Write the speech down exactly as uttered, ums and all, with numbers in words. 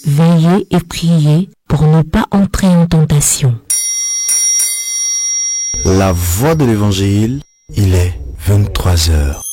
Veillez et priez pour ne pas entrer en tentation. La voix de l'évangile, il est vingt-trois heures.